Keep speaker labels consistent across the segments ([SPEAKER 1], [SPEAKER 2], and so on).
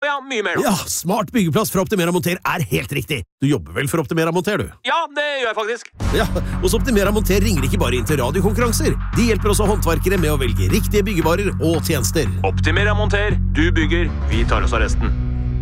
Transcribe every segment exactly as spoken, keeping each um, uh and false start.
[SPEAKER 1] ja, mye mer nå.
[SPEAKER 2] Ja, smart byggeplass fra Optimera Monter er helt riktig. Du jobber vel for Optimera Monter, du?
[SPEAKER 1] Ja, det gjør jeg faktisk.
[SPEAKER 2] Ja, hos Optimera Monter ringer ikke bare inn til radiokonkurranser. De hjelper også håndverkere med å velge riktige byggevarer og tjenester.
[SPEAKER 1] Optimera Monter, du bygger, vi tar oss av resten.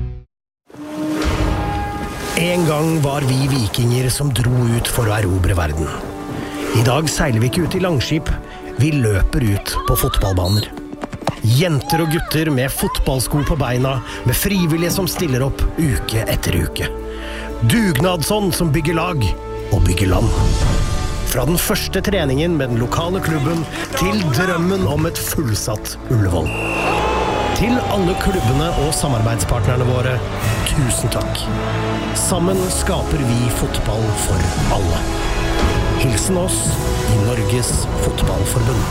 [SPEAKER 3] En gang var vi vikinger som dro ut for å erobre verden. I dag seiler vi ikke ut i langskip, vi løper ut på fotballbaner. Jenter og gutter med fotballsko på beina, med frivillige som stiller opp uke etter uke. Dugnadsånd som bygger lag og bygger land. Fra den første treningen med den lokale klubben til drømmen om et fullsatt Ullevål. Til alle klubbene og samarbeidspartnerne våre, tusen takk. Sammen skaper vi fotball for alle. Hilsen oss i Norges Fotballforbund.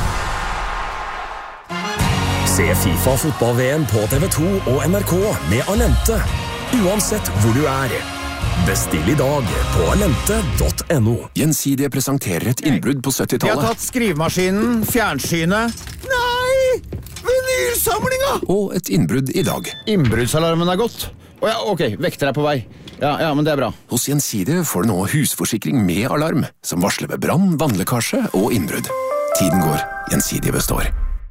[SPEAKER 4] Se FIFA fotball-V M på T V to og N R K med Alente, uansett hvor du er. Bestill i dag på alente punktum no.
[SPEAKER 5] Gjensidige presenterer et innbrudd på syttitallet.
[SPEAKER 6] Vi har tatt skrivemaskinen, fjernsynet. Nei! Vinylsamlinga!
[SPEAKER 5] Og et innbrudd i dag.
[SPEAKER 6] Innbruddsalarmen er gått. Å ja, ok, vekter er på vei. Ja, ja, men det er bra.
[SPEAKER 5] Hos Gjensidige får du nå husforsikring med alarm, som varsler ved brann, vannlekkasje og innbrudd. Tiden går, Gjensidige består.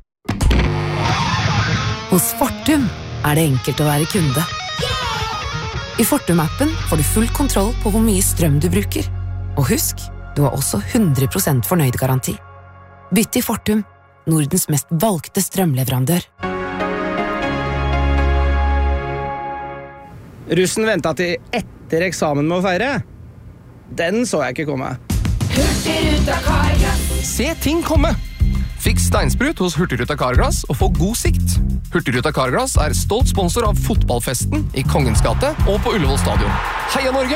[SPEAKER 7] Hos Fortum er det enkelt å være kunde. I Fortum-appen får du full kontroll på hvor mye strøm du bruker. Og husk, du har også hundre prosent fornøyd-garanti. Bytt til Fortum, Nordens mest valgte strømleverandør.
[SPEAKER 8] Russen ventet til etter eksamen med å feire. Den så jeg ikke komme.
[SPEAKER 9] Hurtigruta Carglass.
[SPEAKER 10] Se ting komme! Fiks steinsprut hos Hurtigruta Carglass og få god sikt. Hurtigruta Carglass er stolt sponsor av fotballfesten i Kongens gate og på Ullevål stadion. Heia Norge!